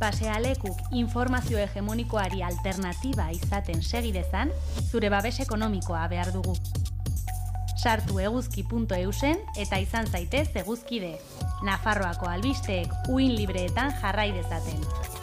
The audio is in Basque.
Pasealekuk informazio hegemonikoari alternatiba izaten segi dezan, zure babes ekonomikoa behar dugu. Sartu eguzki.eusen eta izan zaitez eguzkide. Nafarroako albisteek uin libreetan jarrai dezaten.